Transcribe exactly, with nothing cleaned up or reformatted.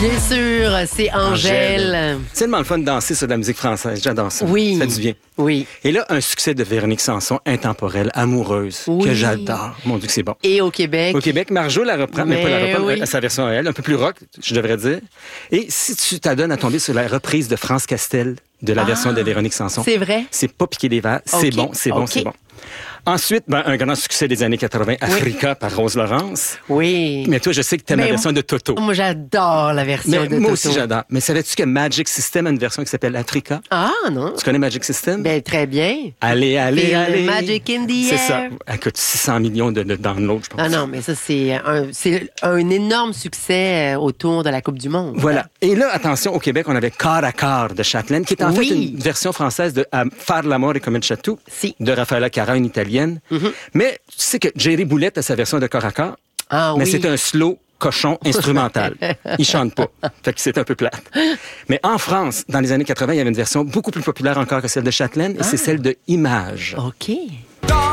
Bien sûr, c'est Angèle. Angèle. C'est tellement le fun de danser sur de la musique française. J'adore ça. Oui. Ça fait du bien. Oui. Et là, un succès de Véronique Sanson, intemporelle, amoureuse, Oui. que j'adore. Mon Dieu, que c'est bon. Et au Québec. Au Québec, Marjo la reprend, mais, Mais pas la reprend, oui. à sa version à elle, un peu plus rock, je devrais dire. Et si tu t'adonnes à tomber sur la reprise de France Castel de la Ah, version de Véronique Sanson, c'est vrai? c'est pas piquer des verres, c'est Ok, bon, c'est bon, ok. c'est bon. Ensuite, ben, un grand succès des années quatre-vingt, Africa par Rose Laurence. Oui. Mais toi, je sais que t'aimes Mais la version de Toto. Moi, j'adore la version Mais de moi Toto. aussi, j'adore. Mais savais-tu que Magic System a une version qui s'appelle Africa? Ah, non? Tu connais Magic System? Ben, très bien. Allez, allez, Feel the allez. magic in the C'est air. ça. Elle coûte six cents millions de, de downloads, je pense. Ah non, mais ça, c'est un, c'est un énorme succès euh, autour de la Coupe du Monde. Voilà. Et là, attention, au Québec, on avait Corps à corps de Châtelaine, qui est en Oui. fait une version française de à Faire l'amour et comme un chatou Si. de Raffaella Cara, une italienne. Mm-hmm. Mais tu sais que Jerry Boulette a sa version de Corps à corps, Ah mais oui. c'est un slow cochon instrumental. Il chante pas. Fait que c'est un peu plate. Mais en France, dans les années quatre-vingt, il y avait une version beaucoup plus populaire encore que celle de Châtelaine, et c'est celle de Image. OK.